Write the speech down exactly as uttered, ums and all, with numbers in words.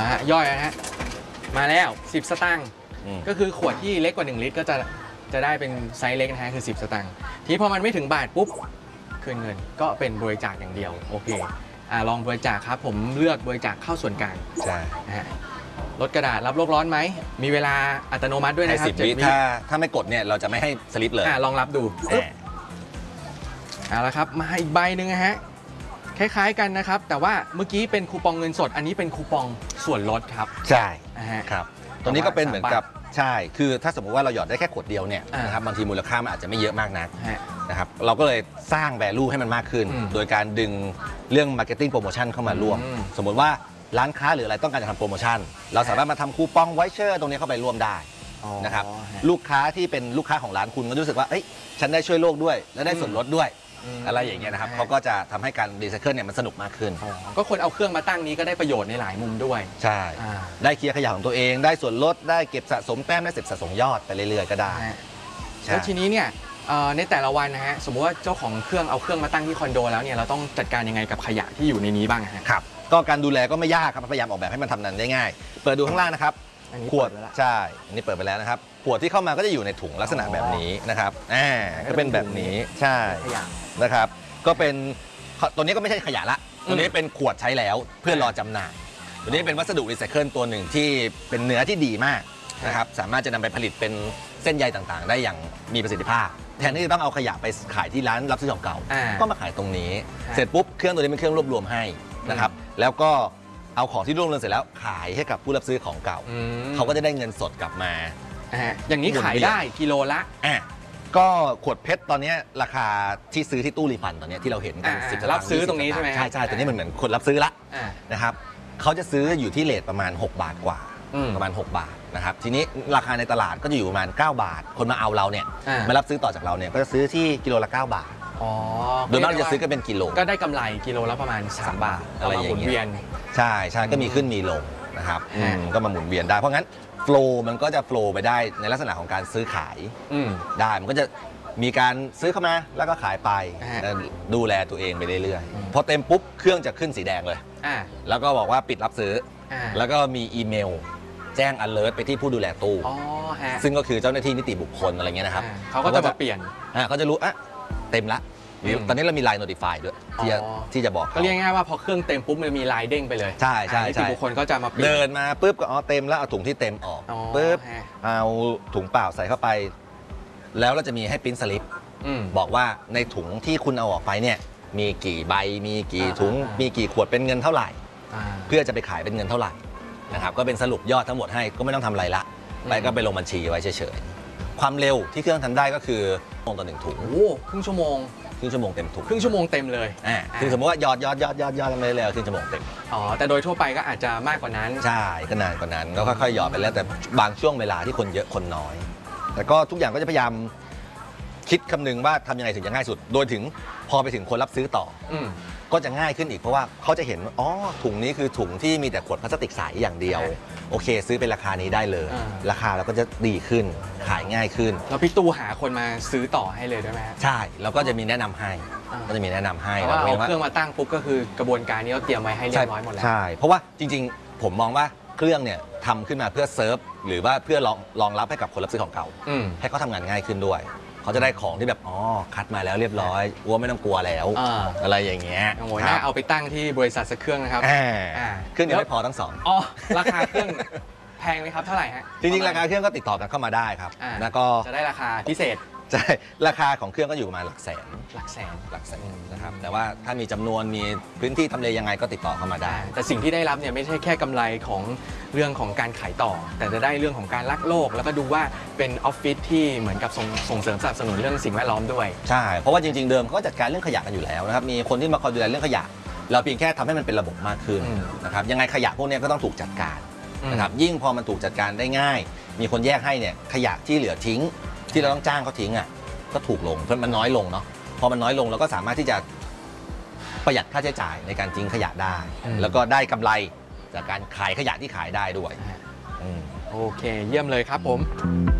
าฮะย่อยนะฮะมาแล้วสิบสตางค์ก็คือขวดที่เล็กกว่าหนึ่งลิตรก็จะจะได้เป็นไซส์เล็กนะฮะคือสิบสตางค์ทีนี้พอมันไม่ถึงบาทปุ๊บคืนเงินก็เป็นบริจาคอย่างเดียวโอเคอ่าลองบริจาคครับผมเลือกบริจาคเข้าส่วนกลางใช่นะฮะลดกระดาษรับโลกร้อนไหมมีเวลาอัตโนมัติด้วยนะครับสิบวิถ้าถ้าไม่กดเนี่ยเราจะไม่ให้สลิปเลยอ่าลองรับดูเอาละครับมาอีกใบหนึ่งนะฮะคล้ายๆกันนะครับแต่ว่าเมื่อกี้เป็นคูปองเงินสดอันนี้เป็นคูปองส่วนลดครับใช่ครับตรงนี้ก็เป็นเหมือนกับใช่คือถ้าสมมติว่าเราหยอดได้แค่ขวดเดียวเนี่ยนะครับบางทีมูลค่ามันอาจจะไม่เยอะมากนักนะครับเราก็เลยสร้าง value ให้มันมากขึ้นโดยการดึงเรื่อง marketing promotion เข้ามาร่วมสมมติว่าร้านค้าหรืออะไรต้องการจะทำโปรโมชั่นเราสามารถมาทำคูปองไวเชอร์ตรงนี้เข้าไปร่วมได้นะครับลูกค้าที่เป็นลูกค้าของร้านคุณก็รู้สึกว่าเอ้ยฉันได้ช่วยโลกด้วยและได้ส่วนลดด้วยอะไรอย่างเงี้ยนะครับเขาก็จะทำให้การรีไซเคิลเนี่ยมันสนุกมากขึ้นก็คนเอาเครื่องมาตั้งนี้ก็ได้ประโยชน์ในหลายมุมด้วยใช่ได้เคลียร์ขยะของตัวเองได้ส่วนลดได้เก็บสะสมแต้มได้เก็บสะสมยอดไปเรื่อยๆก็ได้แล้วทีนี้เนี่ยในแต่ละวันนะฮะสมมติว่าเจ้าของเครื่องเอาเครื่องมาตั้งที่คอนโดแล้วเนี่ยเราต้องจัดการยังไงกับขยะที่อยู่ในนี้บ้างครับก็การดูแลก็ไม่ยากครับพยายามออกแบบให้มันทำนั้นได้ง่ายเปิดดูข้างล่างนะครับขวดใช่อันนี้เปิดไปแล้วนะครับขวดที่เข้ามาก็จะอยู่ในถุงลักษณะแบบนี้นะครับอ่าก็เป็นแบบนี้ใช่นะครับก็เป็นตัวนี้ก็ไม่ใช่ขยะละตัวนี้เป็นขวดใช้แล้วเพื่อรอจำหน่ายตัวนี้เป็นวัสดุรีไซเคิลตัวหนึ่งที่เป็นเนื้อที่ดีมากนะครับสามารถจะนำไปผลิตเป็นเส้นใยต่างๆได้อย่างมีประสิทธิภาพแทนที่จะต้องเอาขยะไปขายที่ร้านรับซื้อของเก่าก็มาขายตรงนี้เสร็จปุ๊บเครื่องตัวนี้เป็นเครื่องรวบรวมให้นะครับแล้วก็เอาของที่รวบรวมเสร็จแล้วขายให้กับผู้รับซื้อของเก่าเขาก็จะได้เงินสดกลับมาอย่างนี้ขายได้กิโลละก็ขวดเพชรตอนนี้ราคาที่ซื้อที่ตู้รีฟันตอนนี้ที่เราเห็นกันสิบรับซื้อตรงนี้ใช่ไหมใช่ใช่ตัวนี้มันเหมือนคนรับซื้อละนะครับเขาจะซื้ออยู่ที่เรทประมาณหกบาทกว่าประมาณหกบาทนะครับทีนี้ราคาในตลาดก็จะอยู่ประมาณเก้าบาทคนมาเอาเราเนี่ยมารับซื้อต่อจากเราเนี่ยก็จะซื้อที่กิโลละเก้าบาทโดยมากจะซื้อก็เป็นกิโลก็ได้กำไรกิโลละประมาณสามบาทอะไรอย่างเงี้ยใช่ใช่ก็มีขึ้นมีลงนะครับก็มาหมุนเวียนได้เพราะงั้นโฟล์มันก็จะโฟล์ไปได้ในลักษณะของการซื้อขายได้มันก็จะมีการซื้อเข้ามาแล้วก็ขายไปดูแลตัวเองไปเรื่อยๆพอเต็มปุ๊บเครื่องจะขึ้นสีแดงเลยแล้วก็บอกว่าปิดรับซื้อแล้วก็มีอีเมลแจ้ง alert ไปที่ผู้ดูแลตู้ซึ่งก็คือเจ้าหน้าที่นิติบุคคลอะไรเงี้ยนะครับเขาก็จะมาเปลี่ยนเขาจะรู้อ่ะเต็มละตอนนี้เรามีไลน์ notify ด้วยที่จะที่จะบอกก็เรียกง่ายว่าพอเครื่องเต็มปุ๊บมันมีไลน์เด้งไปเลยใช่ใช่นิติบุคคลก็จะมาเดินมาปุ๊บก็อ๋อเต็มแล้วเอาถุงที่เต็มออกปุ๊บเอาถุงเปล่าใส่เข้าไปแล้วเราจะมีให้ปริ้นสลิปบอกว่าในถุงที่คุณเอาออกไปเนี่ยมีกี่ใบมีกี่ถุงมีกี่ขวดเป็นเงินเท่าไหร่เพื่อจะไปขายเป็นเงินเท่าไหร่นะครับก็เป็นสรุปยอดทั้งหมดให้ก็ไม่ต้องทำอะไรละไปก็ไปลงบัญชีไว้เฉยๆความเร็วที่เครื่องทำได้ก็คือชั่วโมงต่อหนึ่งถุงโอ้ครึ่งชั่วโมงครึ่งชั่วโมงเต็มถุงครึ่งชั่วโมงเต็มเลยอ่าคือสมมติว่ายอดยอดยอดยอดยอดกันไปเรื่อยๆครึ่งชั่วโมงเต็มอ๋อแต่โดยทั่วไปก็อาจจะมากกว่านั้นใช่ก็นานกว่านั้นก็ค่อยๆหยอดไปแล้วแต่บางช่วงเวลาที่คนเยอะคนน้อยแต่ก็ทุกอย่างก็จะพยายามคิดคำนึงว่าทำยังไงถึงจะง่ายสุดโดยถึงพอไปถึงคนรับซื้อต่อก็จะง่ายขึ้นอีกเพราะว่าเขาจะเห็นอ๋อถุงนี้คือถุงที่มีแต่ขวดพลาสติกใสอย่างเดียวโอเคซื้อเป็นราคานี้ได้เลยราคาเราก็จะดีขึ้นขายง่ายขึ้นแล้วพี่ตู้หาคนมาซื้อต่อให้เลยได้ไหมใช่แล้วก็จะมีแนะนำให้ก็จะมีแนะนำให้ว่าเอาเครื่องมาตั้งปุ๊บก็คือกระบวนการนี้เราเตรียมไว้ให้เรียบร้อยหมดแล้วใช่เพราะว่าจริงๆผมมองว่าเครื่องเนี่ยทำขึ้นมาเพื่อเซิร์ฟหรือว่าเพื่อรองรองรับให้กับคนรับซื้อของเก่าให้เขาทำงานง่ายขึ้นด้วยเขาจะได้ของที่แบบอ๋อคัดมาแล้วเรียบร้อยวัวไม่ต้องกลัวแล้วอะไรอย่างเงี้ยโอ้โหน่าเอาไปตั้งที่บริษัทสักเครื่องนะครับเครื่องเดียวไม่พอทั้งสองอ๋อราคาเครื่องแพงไหมครับเท่าไหร่ฮะจริงๆราคาเครื่องก็ติดต่อกันเข้ามาได้ครับแล้วก็จะได้ราคาพิเศษใช่ราคาของเครื่องก็อยู่ประมาณหลักแสนหลักแสนหลักแสนนะครับแต่ว่าถ้ามีจำนวนมีพื้นที่ทำเลยังไงก็ติดต่อเข้ามาได้แต่สิ่งที่ได้รับเนี่ยไม่ใช่แค่กำไรของเรื่องของการขายต่อแต่จะได้เรื่องของการรักโลกแล้วก็ดูว่าเป็นออฟฟิศที่เหมือนกับส่งส่งเสริมสนับสนุนเรื่องสิ่งแวดล้อมด้วยใช่เพราะว่าจริงๆเดิมเขาก็จัดการเรื่องขยะกันอยู่แล้วนะครับมีคนที่มาคอยดูแลเรื่องขยะเราเพียงแค่ทำให้มันเป็นระบบมากขึ้นนะครับยังไงขยะพวกนี้ก็ต้องถูกจัดการนะครับยิ่งพอมันถูกจัดการได้ง่ายมีคนแยกให้เนี่ยขยะที่เหลือทิ้งที่เราต้องจ้างเขาทิ้งอ่ะก็ถูกลงเพราะมันน้อยลงเนาะพอมันน้อยลงเราก็สามารถที่จะประหยัดค่าใช้จ่ายในการทิ้งขยะได้แล้วก็ได้กำไรจากการขายขยะที่ขายได้ด้วยโอเคเยี่ยมเลยครับผม